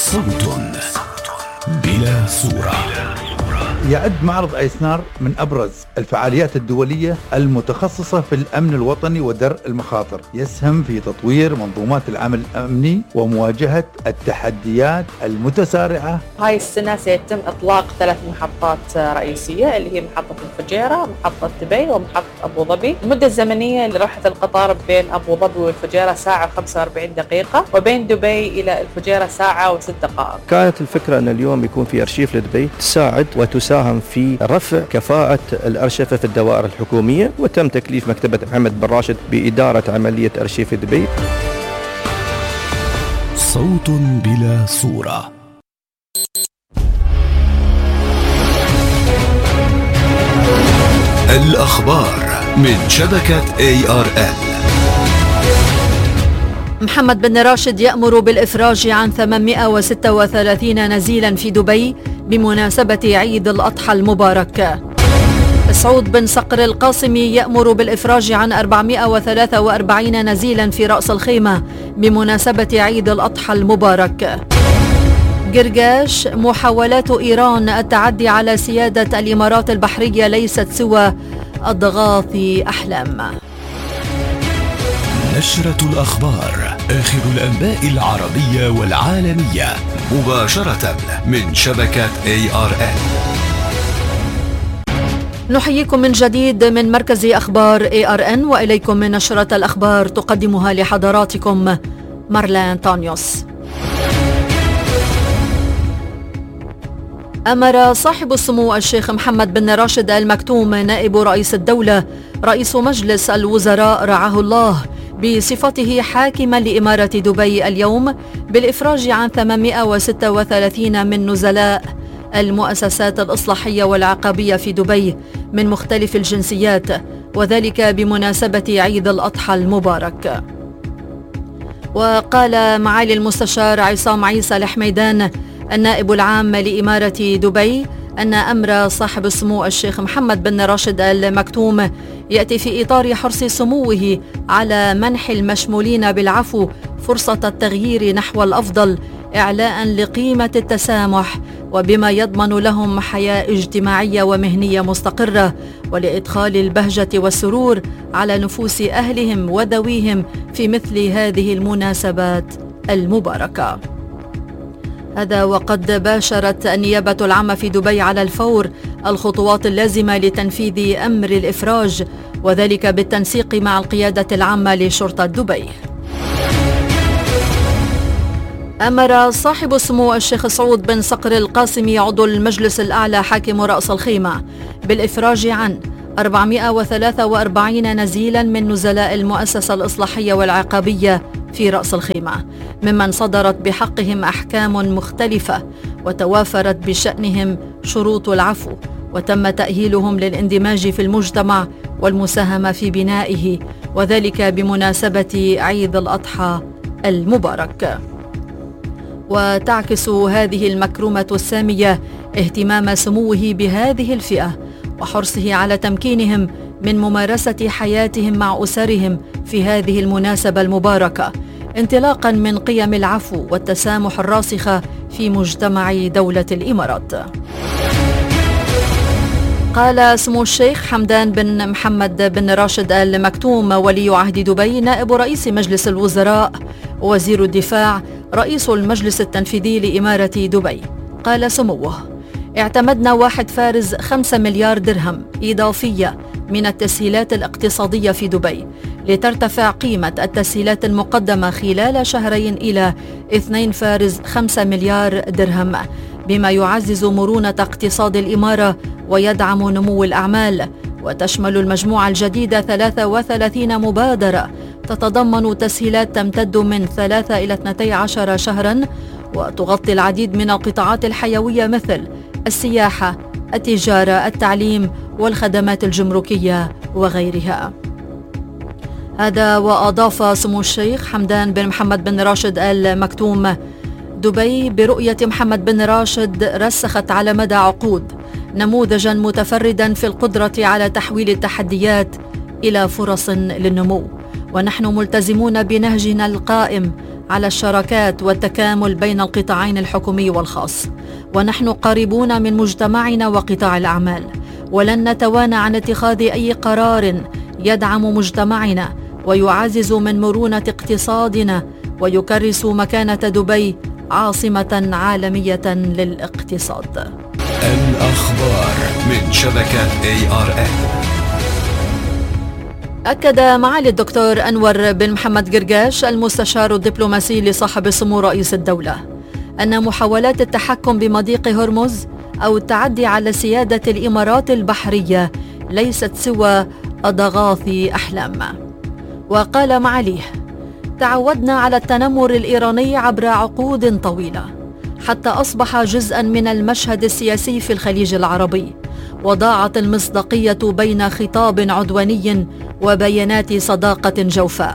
صوت بلا صورة. يعد معرض أيسنار من أبرز الفعاليات الدولية المتخصصة في الأمن الوطني ودرء المخاطر، يسهم في تطوير منظومات العمل الأمني ومواجهة التحديات المتسارعة. هاي السنة سيتم إطلاق 3 محطات رئيسية اللي هي محطة الفجيرة، محطة دبي، ومحطة أبو ظبي. المدة الزمنية لروحة القطار بين أبو ظبي والفجيرة ساعة و45 دقيقة، وبين دبي إلى الفجيرة ساعة و6 دقائق. كانت الفكرة أن اليوم يكون في أرشيف لدبي تساعد وتساهم في رفع كفاءة الأرشفة في الدوائر الحكومية، وتم تكليف مكتبة محمد بن راشد بإدارة عملية أرشيف دبي. صوت بلا صورة. الأخبار من شبكة ARN. محمد بن راشد يأمر بالإفراج عن 836 نزيلا في دبي بمناسبة عيد الأضحى المبارك. سعود بن صقر القاسمي يأمر بالإفراج عن 443 نزيلا في رأس الخيمة بمناسبة عيد الأضحى المبارك. قرقاش: محاولات إيران التعدي على سيادة الإمارات البحرية ليست سوى أضغاث أحلام. نشرة الأخبار، آخر الأنباء العربية والعالمية، مباشرة من شبكة ARN. نحييكم من جديد من مركز أخبار ARN، وإليكم من نشرة الأخبار تقدمها لحضراتكم مارلين تانيوس. أمر صاحب السمو الشيخ محمد بن راشد آل مكتوم نائب رئيس الدولة رئيس مجلس الوزراء رعاه الله بصفته حاكما لإمارة دبي اليوم بالإفراج عن 836 من نزلاء المؤسسات الإصلاحية والعقابية في دبي من مختلف الجنسيات، وذلك بمناسبة عيد الأضحى المبارك. وقال معالي المستشار عصام عيسى الحميدان النائب العام لإمارة دبي أن أمر صاحب السمو الشيخ محمد بن راشد آل مكتوم يأتي في إطار حرص سموه على منح المشمولين بالعفو فرصة التغيير نحو الأفضل، إعلاء لقيمة التسامح وبما يضمن لهم حياة اجتماعية ومهنية مستقرة، ولإدخال البهجة والسرور على نفوس أهلهم وذويهم في مثل هذه المناسبات المباركة. هذا وقد باشرت النيابة العامة في دبي على الفور الخطوات اللازمة لتنفيذ أمر الإفراج، وذلك بالتنسيق مع القيادة العامة لشرطة دبي. أمر صاحب السمو الشيخ سعود بن صقر القاسمي عضو المجلس الأعلى حاكم رأس الخيمة بالإفراج عن 443 نزيلا من نزلاء المؤسسة الإصلاحية والعقابية في رأس الخيمة، ممن صدرت بحقهم أحكام مختلفة وتوافرت بشأنهم شروط العفو، وتم تأهيلهم للاندماج في المجتمع والمساهمة في بنائه، وذلك بمناسبة عيد الأضحى المبارك. وتعكس هذه المكرمة السامية اهتمام سموه بهذه الفئة وحرصه على تمكينهم من ممارسة حياتهم مع أسرهم في هذه المناسبة المباركة، انطلاقا من قيم العفو والتسامح الراسخة في مجتمع دولة الإمارات. قال سمو الشيخ حمدان بن محمد بن راشد آل مكتوم ولي عهد دبي نائب رئيس مجلس الوزراء ووزير الدفاع رئيس المجلس التنفيذي لإمارة دبي، قال سموه: اعتمدنا 1.5 مليار درهم إضافية من التسهيلات الاقتصادية في دبي لترتفع قيمة التسهيلات المقدمة خلال شهرين إلى 2.5 مليار درهم، بما يعزز مرونة اقتصاد الإمارة ويدعم نمو الأعمال. وتشمل المجموعة الجديدة 33 مبادرة تتضمن تسهيلات تمتد من 3 إلى 12 شهرا، وتغطي العديد من القطاعات الحيوية مثل السياحة، التجارة، التعليم والخدمات الجمركية وغيرها. هذا وأضاف سمو الشيخ حمدان بن محمد بن راشد آل مكتوم: دبي برؤية محمد بن راشد رسخت على مدى عقود نموذجا متفردا في القدرة على تحويل التحديات إلى فرص للنمو، ونحن ملتزمون بنهجنا القائم على الشراكات والتكامل بين القطاعين الحكومي والخاص، ونحن قريبون من مجتمعنا وقطاع الأعمال، ولن نتوانى عن اتخاذ أي قرار يدعم مجتمعنا ويعزز من مرونة اقتصادنا ويكرس مكانة دبي عاصمة عالمية للاقتصاد. الأخبار من شبكة ARN. أكد معالي الدكتور أنور بن محمد قرقاش المستشار الدبلوماسي لصاحب السمو رئيس الدولة أن محاولات التحكم بمضيق هرمز أو التعدي على سيادة الإمارات البحرية ليست سوى أضغاث أحلام. وقال معاليه: تعودنا على التنمر الإيراني عبر عقود طويلة حتى أصبح جزءاً من المشهد السياسي في الخليج العربي، وضاعت المصداقية بين خطاب عدواني وبيانات صداقة جوفاء.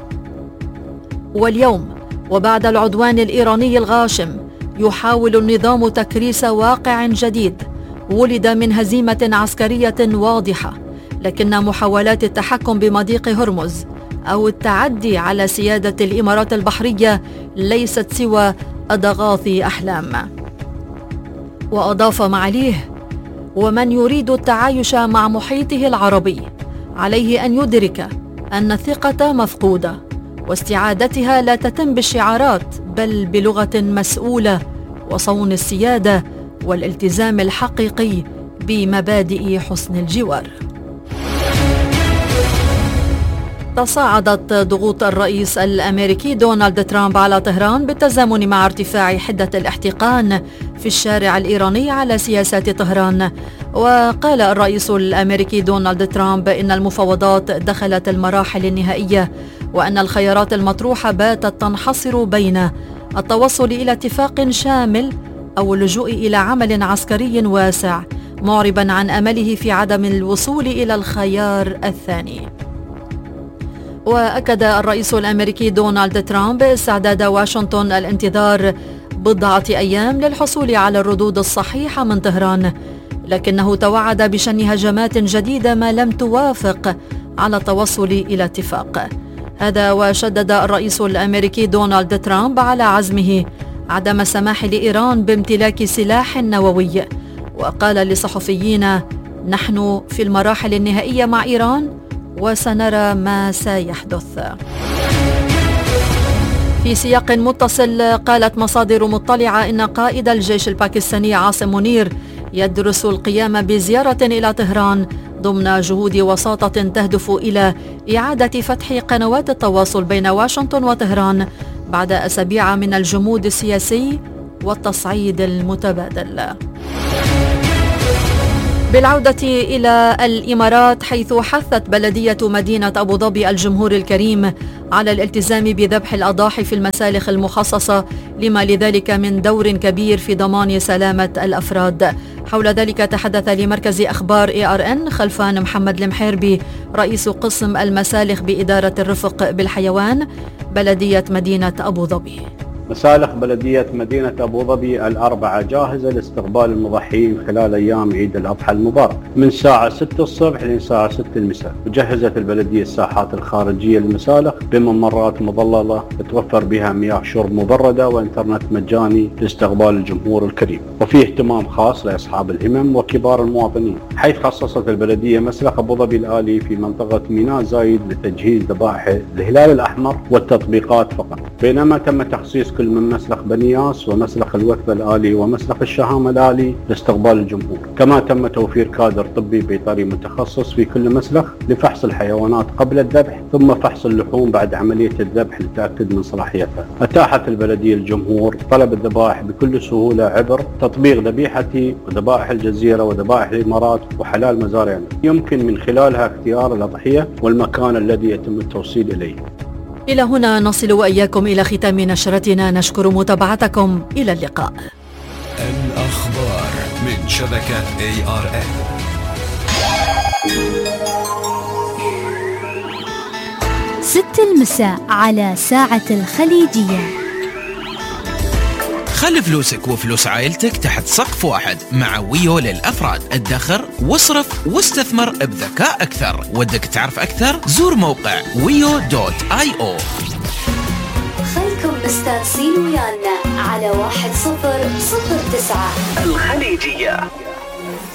واليوم وبعد العدوان الإيراني الغاشم يحاول النظام تكريس واقع جديد ولد من هزيمة عسكرية واضحة، لكن محاولات التحكم بمضيق هرمز أو التعدي على سيادة الإمارات البحرية ليست سوى أضغاث أحلام. وأضاف معاليه: ومن يريد التعايش مع محيطه العربي عليه أن يدرك أن الثقة مفقودة، واستعادتها لا تتم بالشعارات بل بلغة مسؤولة وصون السيادة والالتزام الحقيقي بمبادئ حسن الجوار. تصاعدت ضغوط الرئيس الأمريكي دونالد ترامب على طهران بالتزامن مع ارتفاع حدة الاحتقان في الشارع الإيراني على سياسات طهران. وقال الرئيس الأمريكي دونالد ترامب إن المفاوضات دخلت المراحل النهائية، وأن الخيارات المطروحة باتت تنحصر بين التوصل إلى اتفاق شامل أو اللجوء إلى عمل عسكري واسع، معربا عن أمله في عدم الوصول إلى الخيار الثاني. وأكد الرئيس الأمريكي دونالد ترامب استعداد واشنطن الانتظار بضعة أيام للحصول على الردود الصحيحة من طهران، لكنه توعد بشن هجمات جديدة ما لم توافق على التوصل إلى اتفاق. هذا وشدد الرئيس الأمريكي دونالد ترامب على عزمه عدم السماح لإيران بامتلاك سلاح نووي، وقال للصحفيين: نحن في المراحل النهائية مع إيران وسنرى ما سيحدث. في سياق متصل، قالت مصادر مطلعة إن قائد الجيش الباكستاني عاصم منير يدرس القيام بزيارة إلى طهران ضمن جهود وساطة تهدف إلى إعادة فتح قنوات التواصل بين واشنطن وطهران بعد أسابيع من الجمود السياسي والتصعيد المتبادل. بالعودة إلى الإمارات، حيث حثت بلدية مدينة أبو ظبي الجمهور الكريم على الالتزام بذبح الأضاحي في المسالخ المخصصة لما لذلك من دور كبير في ضمان سلامة الأفراد. حول ذلك تحدث لمركز أخبار ARN خلفان محمد المحيربي رئيس قسم المسالخ بإدارة الرفق بالحيوان بلدية مدينة أبو ظبي. مسالخ بلدية مدينة أبو ظبي الأربعة جاهزة لاستقبال المضحيين خلال أيام عيد الأضحى المبارك من الساعة 6 الصبح للساعة 6 المساء. وجهزت البلدية الساحات الخارجية للمسالخ بممرات مظللة توفر بها مياه شرب مبردة وإنترنت مجاني لاستقبال الجمهور الكريم. وفي اهتمام خاص لأصحاب الهمم وكبار المواطنين، حيث خصصت البلدية مسلخ أبو ظبي الآلي في منطقة ميناء زايد لتجهيز ذبائح الهلال الأحمر والتطبيقات فقط، بينما تم تخصيص كل من مسلخ بنياس ومسلخ الوثبة الآلي ومسلخ الشهامة الآلي لاستقبال الجمهور. كما تم توفير كادر طبي بيطري متخصص في كل مسلخ لفحص الحيوانات قبل الذبح، ثم فحص اللحوم بعد عملية الذبح للتأكد من صلاحيتها. أتاحت البلدية الجمهور طلب الذبائح بكل سهولة عبر تطبيق ذبيحتي وذبائح الجزيرة وذبائح الإمارات وحلال مزارعنا، يمكن من خلالها اختيار الأضحية والمكان الذي يتم التوصيل إليه. إلى هنا نصل وإياكم إلى ختام نشرتنا، نشكر متابعتكم، إلى اللقاء. الأخبار من شبكة ARN. 6 المساء على ساعة الخليجية. خلي فلوسك وفلوس عائلتك تحت سقف واحد مع ويو للأفراد. ادخر واصرف واستثمر بذكاء أكثر. ودك تعرف أكثر؟ زور موقع wiyo.io. خلكم مستانسين ويانا على 1009 الخليجية.